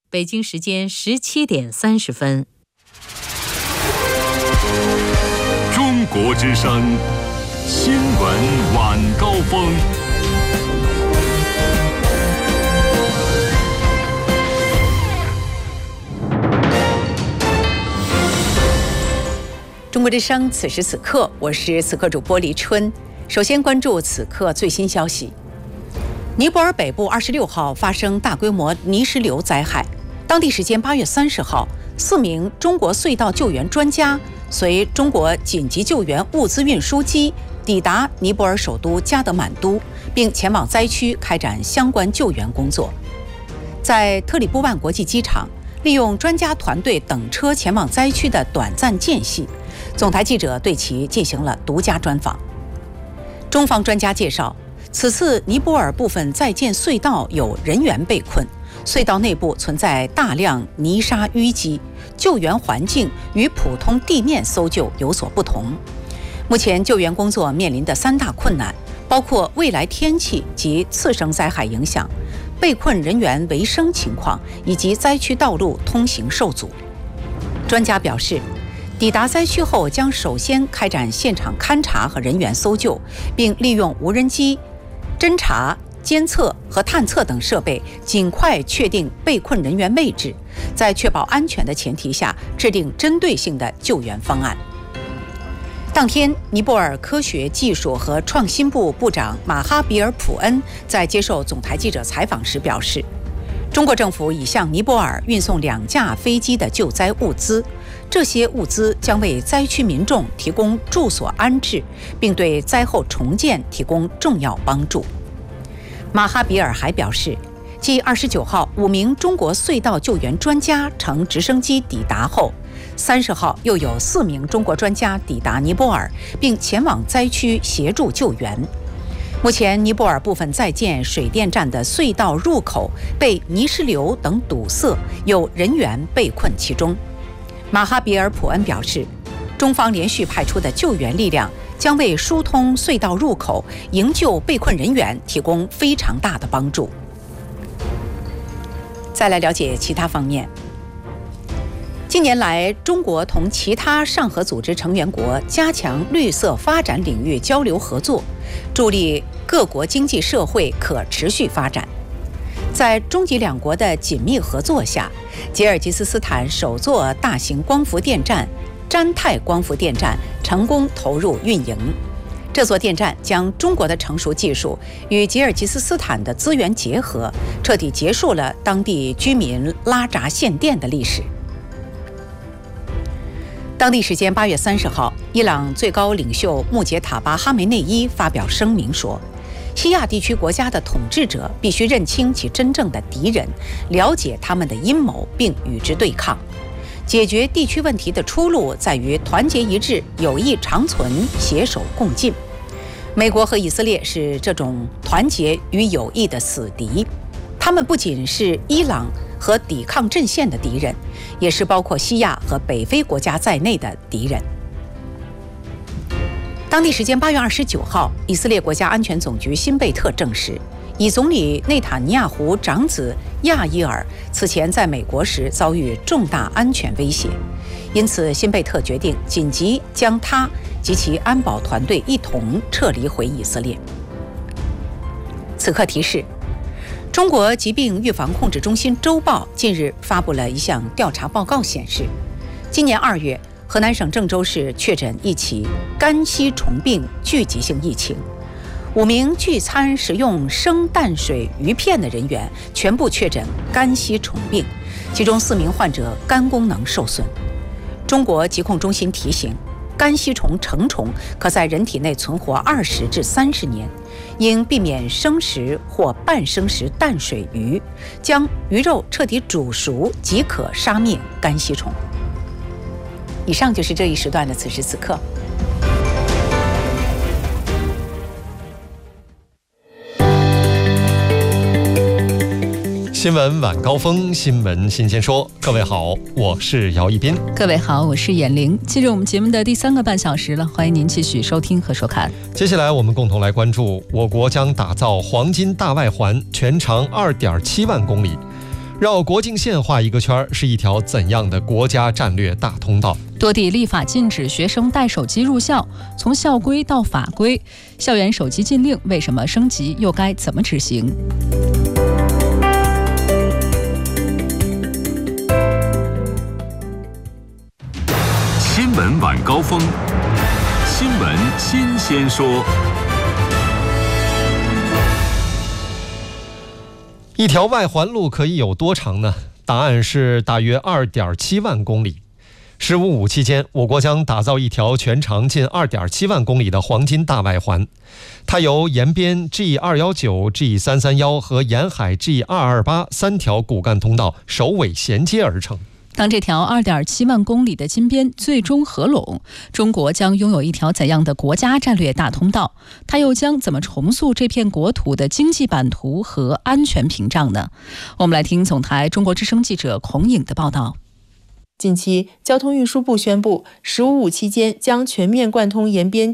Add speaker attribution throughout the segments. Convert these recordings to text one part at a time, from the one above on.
Speaker 1: 北京时间17点30分。
Speaker 2: 中国之声新闻晚高峰。
Speaker 3: 中国之声，此时此刻，我是此刻主播黎春。首先关注此刻最新消息。尼泊尔北部26号发生大规模泥石流灾害，当地时间8月30号，4名中国隧道救援专家随中国紧急救援物资运输机抵达尼泊尔首都加德满都，并前往灾区开展相关救援工作。在特里布万国际机场，利用专家团队等车前往灾区的短暂间隙，总台记者对其进行了独家专访。中方专家介绍，此次尼泊尔部分在建隧道有人员被困，隧道内部存在大量泥沙淤积，救援环境与普通地面搜救有所不同。目前救援工作面临的3大困难，包括未来天气及次生灾害影响、被困人员维生情况以及灾区道路通行受阻。专家表示，抵达灾区后将首先开展现场勘查和人员搜救，并利用无人机侦察、监测和探测等设备尽快确定被困人员位置，在确保安全的前提下制定针对性的救援方案。当天，尼泊尔科学技术和创新部部长马哈比尔·普恩在接受总台记者采访时表示，中国政府已向尼泊尔运送2架飞机的救灾物资，这些物资将为灾区民众提供住所安置，并对灾后重建提供重要帮助。马哈比尔还表示，继29号5名中国隧道救援专家乘直升机抵达后，30号又有4名中国专家抵达尼泊尔，并前往灾区协助救援。目前，尼泊尔部分在建水电站的隧道入口被泥石流等堵塞，有人员被困其中。马哈比尔·普恩表示，中方连续派出的救援力量将为疏通隧道入口、营救被困人员提供非常大的帮助。再来了解其他方面。近年来，中国同其他上合组织成员国加强绿色发展领域交流合作，助力各国经济社会可持续发展。在中吉两国的紧密合作下，吉尔吉斯斯坦首座大型光伏电站詹泰光伏电站成功投入运营。这座电站将中国的成熟技术与吉尔吉斯斯坦的资源结合，彻底结束了当地居民拉闸限电的历史。当地时间8月30号，伊朗最高领袖穆杰塔巴·哈梅内伊发表声明说，西亚地区国家的统治者必须认清其真正的敌人，了解他们的阴谋，并与之对抗。解决地区问题的出路在于团结一致、友谊长存、携手共进。美国和以色列是这种团结与友谊的死敌，他们不仅是伊朗和抵抗阵线的敌人，也是包括西亚和北非国家在内的敌人。当地时间8月29号，以色列国家安全总局辛贝特证实，以总理内塔尼亚胡长子亚伊尔此前在美国时遭遇重大安全威胁，因此辛贝特决定紧急将他及其安保团队一同撤离回以色列。此刻提示，中国疾病预防控制中心周报近日发布了一项调查报告，显示，今年2月，河南省郑州市确诊一起肝吸虫病聚集性疫情，5名聚餐食用生淡水鱼片的人员全部确诊肝吸虫病，其中4名患者肝功能受损。中国疾控中心提醒，肝吸虫成虫可在人体内存活20至30年，应避免生食或半生食淡水鱼，将鱼肉彻底煮熟即可杀灭肝吸虫。以上就是这一时段的此时此刻。
Speaker 4: 新闻晚高峰，新闻新鲜说。各位好，我是姚一斌。
Speaker 1: 各位好，我是闫玲。进入我们节目的第3个半小时了，欢迎您继续收听和收看。
Speaker 4: 接下来我们共同来关注，我国将打造黄金大外环，全长2.7万公里。 绕国境线画一个圈是一条怎样的国家战略大通道？
Speaker 1: 多地立法禁止学生带手机入校，从校规到法规，校园手机禁令为什么升级，又该怎么执行？
Speaker 2: 新闻晚高峰，新闻新鲜说。
Speaker 4: 一条外环路可以有多长呢？答案是大约2.7万公里。十五五期间，我国将打造一条全长近2.7万公里的黄金大外环，它由延边 G219、G331 和沿海 G228 3条骨干通道首尾衔接而成。
Speaker 1: 当这条2.7万公里的金边最终合拢，中国将拥有一条怎样的国家战略大通道？它又将怎么重塑这片国土的经济版图和安全屏障呢？我们来听总台中国之声记者孔颖的报道。
Speaker 5: 近期，交通运输部宣布，15.5期间将全面贯通延边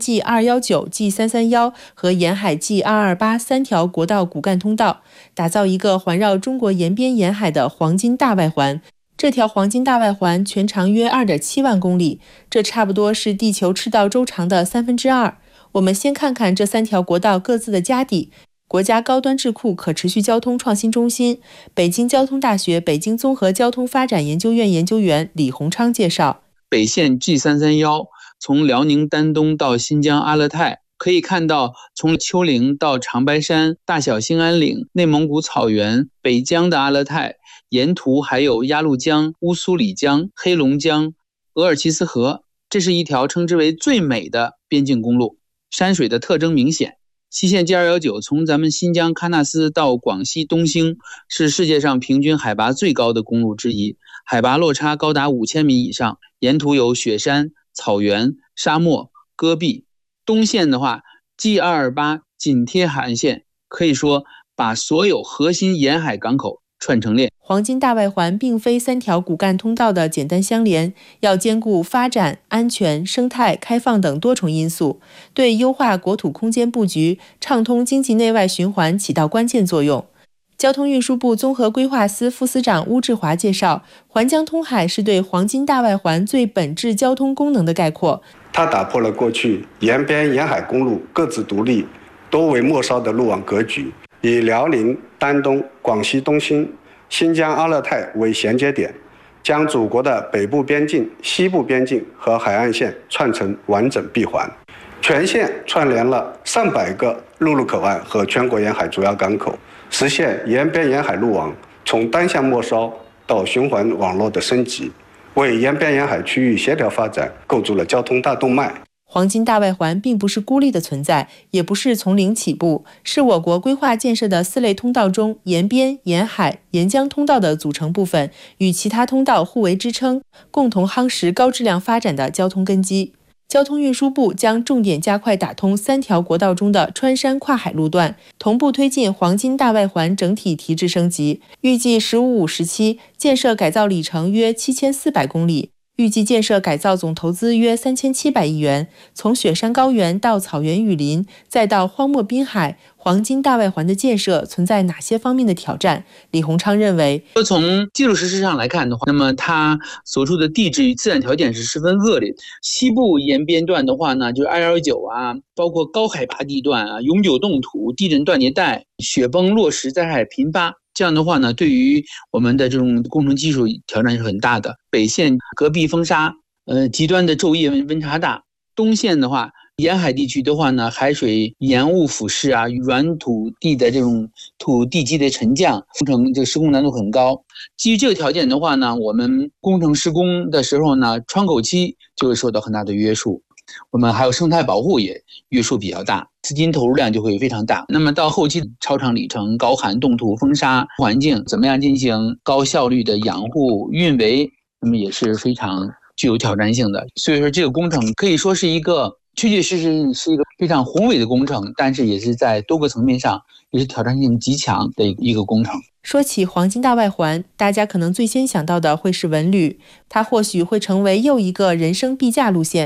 Speaker 5: G219、G331 和沿海 G228 3条国道骨干通道，打造一个环绕中国延边沿海的黄金大外环。这条黄金大外环全长约2.7万公里，这差不多是地球赤道周长的2/3。我们先看看这3条国道各自的家底。国家高端智库可持续交通创新中心、北京交通大学北京综合交通发展研究院研究员李洪昌介绍，
Speaker 6: 北线 G331 从辽宁丹东到新疆阿勒泰，可以看到从丘陵到长白山、大小兴安岭、内蒙古草原、北疆的阿勒泰，沿途还有鸭绿江、乌苏里江、黑龙江、额尔齐斯河。这是一条称之为最美的边境公路，山水的特征明显。西线 G219 从咱们新疆喀纳斯到广西东兴，是世界上平均海拔最高的公路之一，海拔落差高达5000米以上，沿途有雪山、草原、沙漠、戈壁。东线的话 G228 紧贴海岸线，可以说把所有核心沿海港口串成链。
Speaker 5: 黄金大外环并非3条骨干通道的简单相连，要兼顾发展、安全、生态、开放等多重因素，对优化国土空间布局、畅通经济内外循环起到关键作用。交通运输部综合规划司副司长邬志华介绍，环江通海是对黄金大外环最本质交通功能的概括。
Speaker 7: 它打破了过去沿边沿海公路各自独立、多为末梢的路网格局，以辽宁、丹东、广西东兴、新疆阿勒泰为衔接点，将祖国的北部边境、西部边境和海岸线串成完整闭环，全线串联了上百个陆路口岸和全国沿海主要港口，实现沿边沿海路网从单向末梢到循环网络的升级，为沿边沿海区域协调发展构筑了交通大动脉。
Speaker 5: 黄金大外环并不是孤立的存在，也不是从零起步，是我国规划建设的4类通道中沿边、沿海、沿江通道的组成部分，与其他通道互为支撑，共同夯实高质量发展的交通根基。交通运输部将重点加快打通3条国道中的穿山跨海路段，同步推进黄金大外环整体提质升级，预计15.5时期建设改造里程约7400公里。预计建设改造总投资约3700亿元，从雪山高原到草原雨林，再到荒漠滨海，黄金大外环的建设存在哪些方面的挑战？李洪昌认为，
Speaker 6: 从基础设施上来看的话，那么它所处的地质与自然条件是十分恶劣。西部沿边段的话呢，就是219啊，包括高海拔地段啊，永久冻土、地震断叠带、雪崩落石灾害频发。这样的话呢，对于我们的这种工程技术挑战是很大的。北线戈壁风沙，极端的昼夜温差大。东线的话，沿海地区的话呢，海水盐雾腐蚀啊，软土地的这种土地基的沉降，工程这个施工难度很高。基于这个条件的话呢，我们工程施工的时候呢，窗口期就会受到很大的约束。我们还有生态保护也约束比较大，资金投入量就会非常大。那么到后期超长里程、高寒、冻土、风沙环境，怎么样进行高效率的养护、运维，那么也是非常具有挑战性的。所以说这个工程可以说是一个确确实实是一个非常宏伟的工程，但是也是在多个层面上也是挑战性极强的一个工程。
Speaker 5: 说起黄金大外环，大家可能最先想到的会是文旅，它或许会成为又一个人生必驾路线。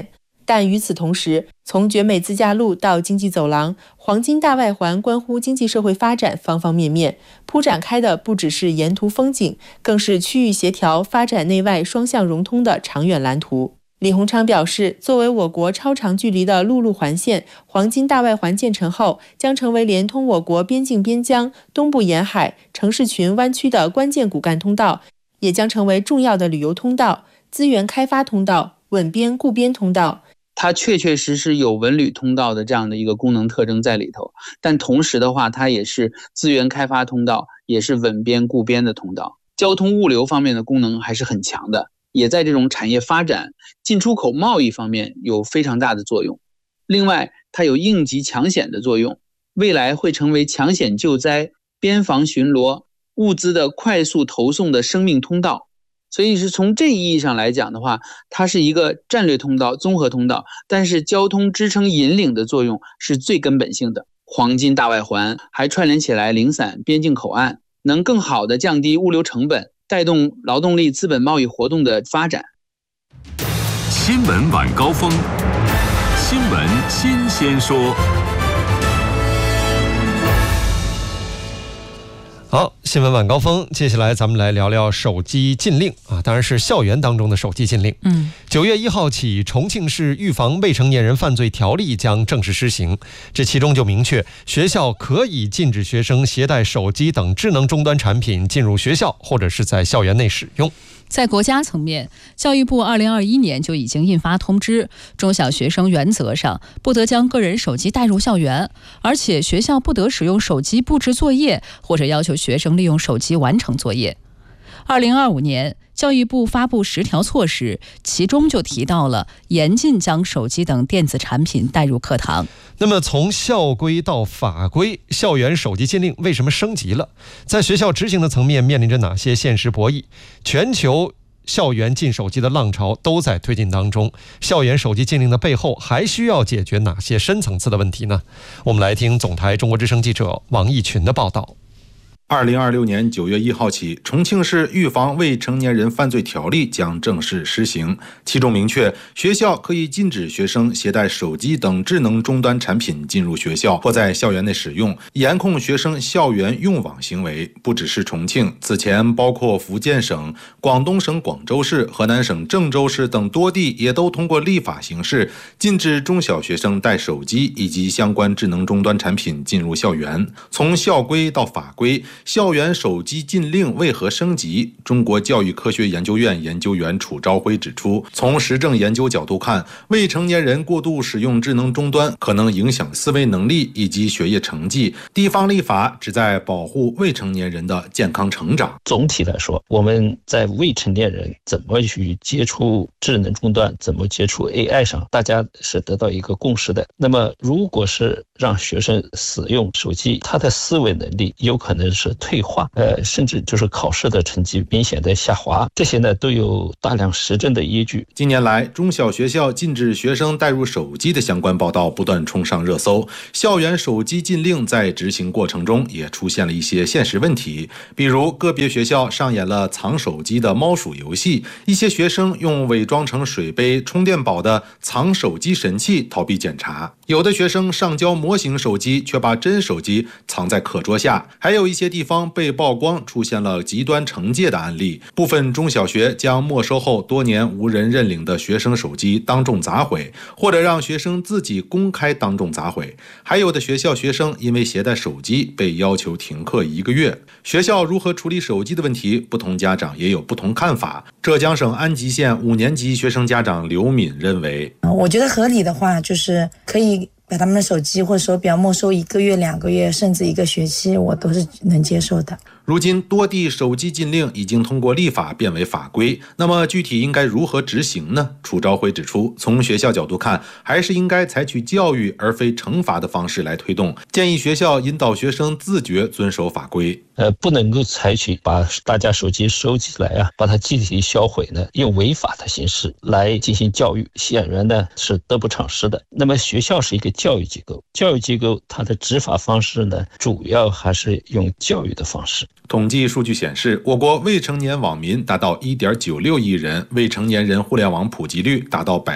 Speaker 5: 但与此同时，从绝美自驾路到经济走廊，黄金大外环关乎经济社会发展方方面面，铺展开的不只是沿途风景，更是区域协调、发展内外双向融通的长远蓝图。李鸿昌表示，作为我国超长距离的陆路环线，黄金大外环建成后，将成为连通我国边境边疆、东部沿海、城市群湾区的关键骨干通道，也将成为重要的旅游通道、资源开发通道、稳边固边通道。
Speaker 6: 它确确实实有文旅通道的这样的一个功能特征在里头，但同时的话，它也是资源开发通道，也是稳边固边的通道。交通物流方面的功能还是很强的，也在这种产业发展、进出口贸易方面有非常大的作用。另外，它有应急抢险的作用，未来会成为抢险救灾、边防巡逻、物资的快速投送的生命通道。所以是从这意义上来讲的话，它是一个战略通道、综合通道，但是交通支撑引领的作用是最根本性的。黄金大外环还串联起来零散边境口岸，能更好地降低物流成本，带动劳动力资本贸易活动的发展。
Speaker 2: 新闻晚高峰，新闻新鲜说。
Speaker 4: 好，新闻晚高峰，接下来咱们来聊聊手机禁令啊，当然是校园当中的手机禁令。9月1号起，重庆市预防未成年人犯罪条例将正式施行，这其中就明确，学校可以禁止学生携带手机等智能终端产品进入学校或者是在校园内使用。
Speaker 1: 在国家层面，教育部2021年就已经印发通知，中小学生原则上不得将个人手机带入校园，而且学校不得使用手机布置作业，或者要求学生利用手机完成作业。2025年，教育部发布10条措施，其中就提到了严禁将手机等电子产品带入课堂。
Speaker 4: 那么从校规到法规，校园手机禁令为什么升级了？在学校执行的层面面临着哪些现实博弈？全球校园禁手机的浪潮都在推进当中，校园手机禁令的背后还需要解决哪些深层次的问题呢？我们来听总台中国之声记者王义群的报道。
Speaker 8: 2026年9月1号起，重庆市预防未成年人犯罪条例将正式施行，其中明确，学校可以禁止学生携带手机等智能终端产品进入学校或在校园内使用，严控学生校园用网行为。不只是重庆，此前包括福建省、广东省广州市、河南省郑州市等多地也都通过立法形式禁止中小学生带手机以及相关智能终端产品进入校园。从校规到法规，校园手机禁令为何升级？中国教育科学研究院研究员楚朝晖指出，从实证研究角度看，未成年人过度使用智能终端可能影响思维能力以及学业成绩。地方立法旨在保护未成年人的健康成长。
Speaker 9: 总体来说，我们在未成年人怎么去接触智能终端，怎么接触 AI 上，大家是得到一个共识的。那么如果是让学生使用手机，他的思维能力有可能是退化，甚至就是考试的成绩明显的下滑，这些呢都有大量实证的依据。
Speaker 8: 近年来，中小学校禁止学生带入手机的相关报道不断冲上热搜，校园手机禁令在执行过程中也出现了一些现实问题，比如个别学校上演了藏手机的猫鼠游戏，一些学生用伪装成水杯、充电宝的藏手机神器逃避检查，有的学生上交模型手机，却把真手机藏在课桌下，还有一些地方被曝光出现了极端惩戒的案例，部分中小学将没收后多年无人认领的学生手机当众砸毁，或者让学生自己公开当众砸毁，还有的学校学生因为携带手机被要求停课1个月。学校如何处理手机的问题，不同家长也有不同看法。浙江省安吉县5年级学生家长刘敏认为，
Speaker 10: 我觉得合理的话就是可以把他们的手机或手表没收1个月、2个月，甚至1个学期，我都是能接受的。
Speaker 8: 如今多地手机禁令已经通过立法变为法规，那么具体应该如何执行呢？楚朝晖指出，从学校角度看，还是应该采取教育而非惩罚的方式来推动，建议学校引导学生自觉遵守法规。
Speaker 9: 不能够采取把大家手机收起来啊，把它集体销毁呢，用违法的形式来进行教育，显然呢是得不偿失的。那么学校是一个教育机构，教育机构它的执法方式呢，主要还是用教育的方式。
Speaker 8: 统计数据显示，我国未成年网民达到 1.96 亿人，未成年人互联网普及率达到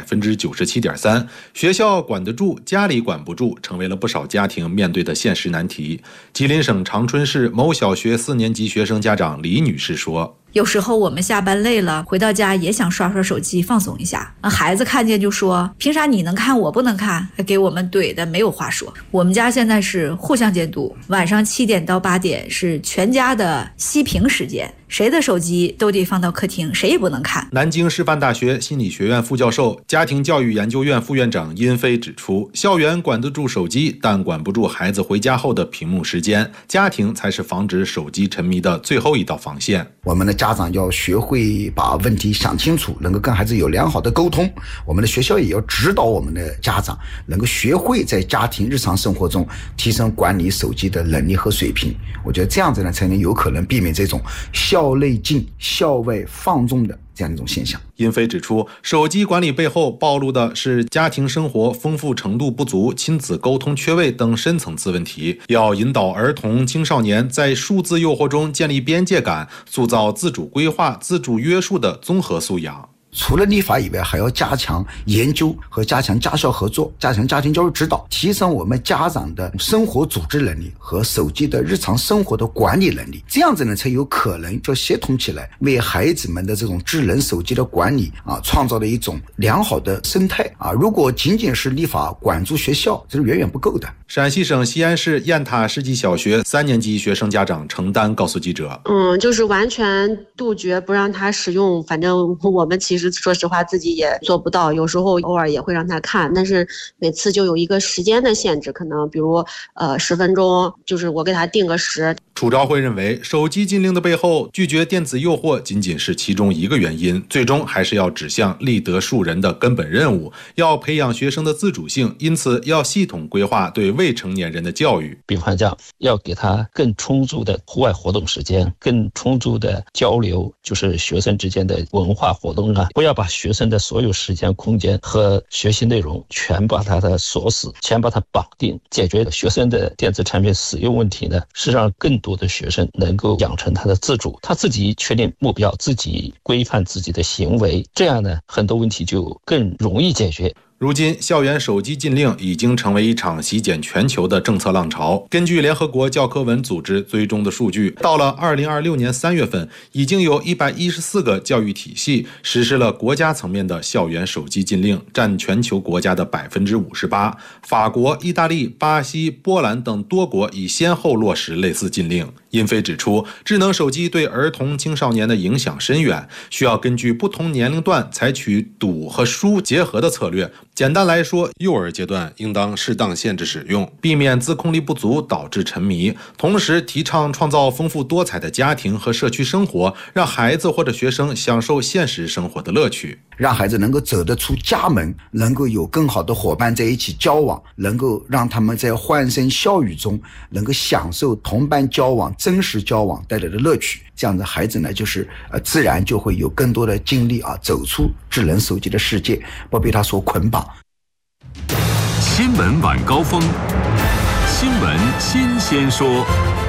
Speaker 8: 97.3%。学校管得住，家里管不住，成为了不少家庭面对的现实难题。吉林省长春市某小学4年级学生家长李女士说，
Speaker 11: 有时候我们下班累了，回到家也想刷刷手机放松一下。孩子看见就说，凭啥你能看我不能看？还给我们怼的没有话说。我们家现在是互相监督，晚上7点到8点是全家的熄屏时间，谁的手机都得放到客厅，谁也不能看。
Speaker 8: 南京师范大学心理学院副教授、家庭教育研究院副院长殷飞指出，校园管得住手机，但管不住孩子回家后的屏幕时间，家庭才是防止手机沉迷的最后一道防线。
Speaker 12: 我们的家长要学会把问题想清楚，能够跟孩子有良好的沟通。我们的学校也要指导我们的家长，能够学会在家庭日常生活中提升管理手机的能力和水平。我觉得这样子呢，才能有可能避免这种校内禁、校外放纵的这样一种现象。
Speaker 8: 殷飞指出，手机管理背后暴露的是家庭生活丰富程度不足、亲子沟通缺位等深层次问题，要引导儿童青少年在数字诱惑中建立边界感，塑造自主规划、自主约束的综合素养。
Speaker 12: 除了立法以外，还要加强研究和加强家校合作，加强家庭教育指导，提升我们家长的生活组织能力和手机的日常生活的管理能力。这样子呢，才有可能就协同起来，为孩子们的这种智能手机的管理创造了一种良好的生态如果仅仅是立法管住学校，这是远远不够的。
Speaker 8: 陕西省西安市雁塔世纪小学3年级学生家长程丹告诉记者，
Speaker 13: 就是完全杜绝不让他使用，反正我们其实说实话自己也做不到，有时候偶尔也会让他看，但是每次就有一个时间的限制，可能比如10分钟，就是我给他定个10。
Speaker 8: 楚昭慧认为，手机禁令的背后，拒绝电子诱惑仅仅是其中一个原因，最终还是要指向立德树人的根本任务，要培养学生的自主性，因此要系统规划对未成年人的教育。
Speaker 9: 比方讲，要给他更充足的户外活动时间，更充足的交流，就是学生之间的文化活动不要把学生的所有时间、空间和学习内容全把它的锁死，全把它绑定。解决学生的电子产品使用问题呢，是让更多的学生能够养成他的自主，他自己确定目标，自己规范自己的行为，这样呢，很多问题就更容易解决。
Speaker 8: 如今，校园手机禁令已经成为一场席卷全球的政策浪潮。根据联合国教科文组织追踪的数据，到了2026年3月份，已经有114个教育体系实施了国家层面的校园手机禁令，占全球国家的 58%。法国、意大利、巴西、波兰等多国已先后落实类似禁令。殷飞指出，智能手机对儿童青少年的影响深远，需要根据不同年龄段采取堵和疏结合的策略。简单来说，幼儿阶段应当适当限制使用，避免自控力不足导致沉迷，同时提倡创造丰富多彩的家庭和社区生活，让孩子或者学生享受现实生活的乐趣，
Speaker 12: 让孩子能够走得出家门，能够有更好的伙伴在一起交往，能够让他们在欢声笑语中能够享受同伴交往、真实交往带来的乐趣。这样的孩子呢，就是自然就会有更多的精力走出智能手机的世界，不被它所捆绑。
Speaker 2: 新闻晚高峰，新闻新鲜说。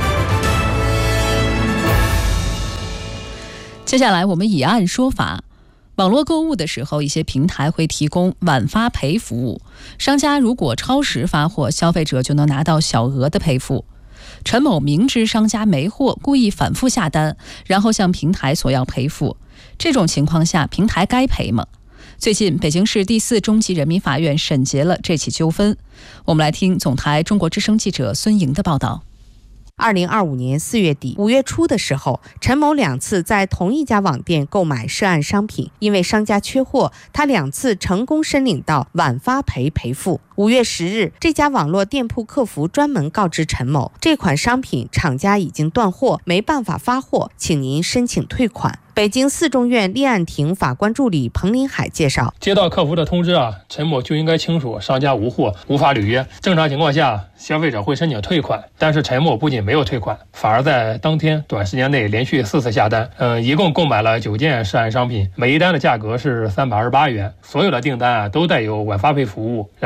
Speaker 1: 接下来我们以案说法。网络购物的时候，一些平台会提供晚发赔服务，商家如果超时发货，消费者就能拿到小额的赔付。陈某明知商家没货，故意反复下单，然后向平台索要赔付，这种情况下，平台该赔吗？最近，北京市第4中级人民法院审结了这起纠纷。我们来听总台中国之声记者孙莹的报道。
Speaker 14: 2025年4月底、5月初的时候，陈某2次在同一家网店购买涉案商品，因为商家缺货，他2次成功申领到晚发赔赔付。5月10日，这家网络店铺客服专门告知陈某，这款商品厂家已经断货，没办法发货，请您申请退款。北京4中院立案庭法官助理彭林海介绍，
Speaker 15: 接到客服的通知陈某就应该清楚商家无货，无法履约。正常情况下，消费者会申请退款，但是陈某不仅没有退款，反而在当天短时间内连续4次下单，一共购买了9件涉案商品，每一单的价格是328元，所有的订单都带有晚发赔服务。然后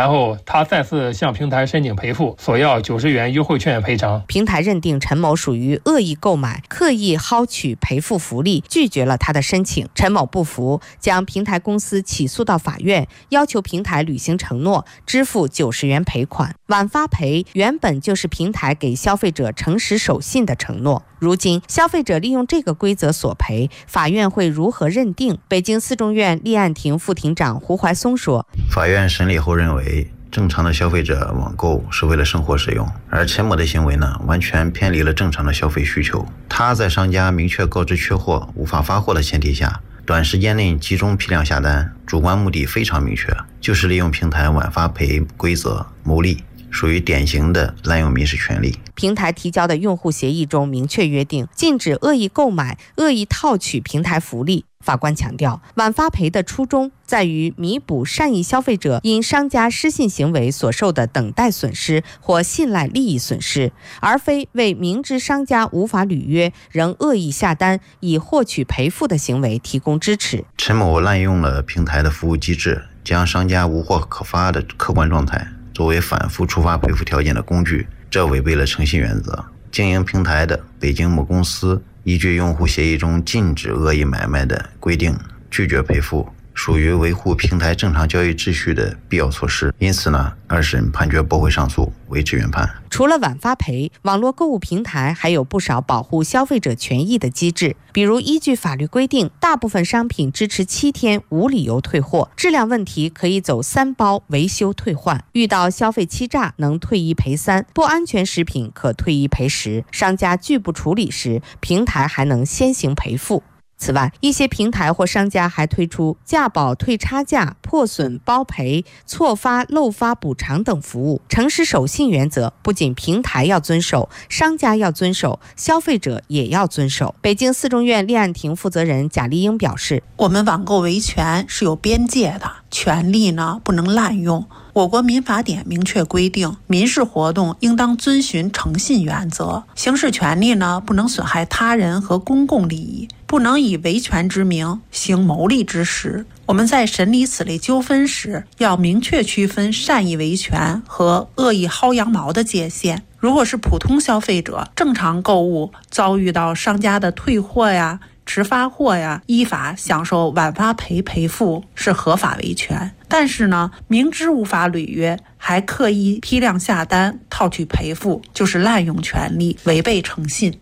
Speaker 15: 他再次向平台申请赔付，索要90元优惠券赔偿。
Speaker 14: 平台认定陈某属于恶意购买、刻意薅取赔付福利，拒绝了他的申请。陈某不服，将平台公司起诉到法院，要求平台履行承诺，支付90元赔款。晚发赔原本就是平台给消费者诚实守信的承诺。如今消费者利用这个规则索赔，法院会如何认定？北京四中院立案庭副庭长胡怀松说，
Speaker 16: 法院审理后认为，正常的消费者网购是为了生活使用，而陈某的行为呢，完全偏离了正常的消费需求。他在商家明确告知缺货、无法发货的前提下，短时间内集中批量下单，主观目的非常明确，就是利用平台晚发赔规则牟利，属于典型的滥用民事权利。
Speaker 14: 平台提交的用户协议中明确约定，禁止恶意购买、恶意套取平台福利。法官强调，晚发赔的初衷在于弥补善意消费者因商家失信行为所受的等待损失或信赖利益损失，而非为明知商家无法履约仍恶意下单以获取赔付的行为提供支持。
Speaker 16: 陈某滥用了平台的服务机制，将商家无货可发的客观状态作为反复触发赔付条件的工具，这违背了诚信原则。经营平台的北京某公司依据用户协议中禁止恶意买卖的规定拒绝赔付，属于维护平台正常交易秩序的必要措施。因此呢，二审判决驳回上诉，维持原判。
Speaker 14: 除了晚发赔，网络购物平台还有不少保护消费者权益的机制，比如依据法律规定，大部分商品支持7天无理由退货，质量问题可以走3包维修退换，遇到消费欺诈能退1赔3，不安全食品可退1赔10，商家拒不处理时，平台还能先行赔付。此外，一些平台或商家还推出价保退差价、破损包赔、错发漏发补偿等服务。诚实守信原则不仅平台要遵守，商家要遵守，消费者也要遵守。北京四中院立案庭负责人贾丽英表示，
Speaker 17: 我们网购维权是有边界的，权利呢不能滥用。我国民法典明确规定，民事活动应当遵循诚信原则，行使权利呢不能损害他人和公共利益，不能以维权之名行牟利之实。我们在审理此类纠纷时，要明确区分善意维权和恶意薅羊毛的界限。如果是普通消费者正常购物，遭遇到商家的退货呀、迟发货呀，依法享受晚发赔付是合法维权。但是呢，明知无法履约，还刻意批量下单套取赔付，就是滥用权利，违背诚信。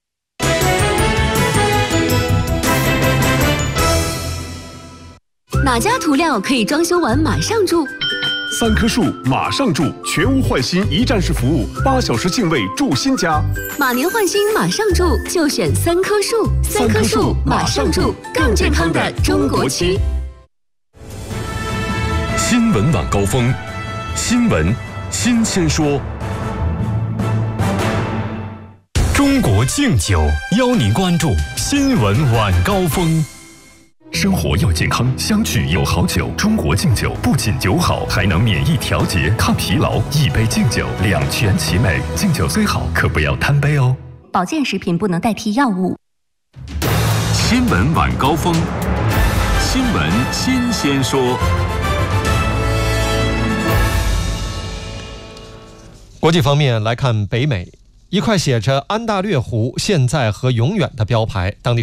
Speaker 18: 哪家涂料可以装修完马上住
Speaker 2: ？3棵树马上住，全屋换新一站式服务，8小时净位住新家。
Speaker 18: 马年换新马上住，就选3棵树。3棵树马上住，更健康的中国区。
Speaker 2: 新闻晚高峰，新闻新鲜说。中国敬酒邀您关注新闻晚高峰。生活要健康，相聚有好酒。中国敬酒不仅酒好，还能免疫调节、抗疲劳。一杯敬酒，两全其美。敬酒虽好，可不要贪杯哦。
Speaker 18: 保健食品不能代替药物。
Speaker 2: 新闻晚高峰，新闻新鲜说。
Speaker 4: 国际方面来看，北美一块写着安大略湖现在和永远的标牌，当地